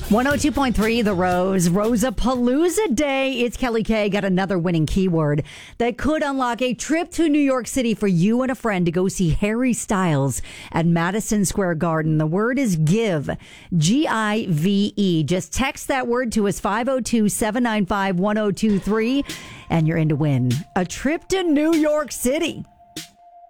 102.3 The Rose, Rosapalooza Day. It's Kelly K. Got another winning keyword that could unlock a trip to New York City for you and a friend to go see Harry Styles at Madison Square Garden. The word is give. Give. Just text that word to us 502-795-1023 and you're in to win a trip to New York City.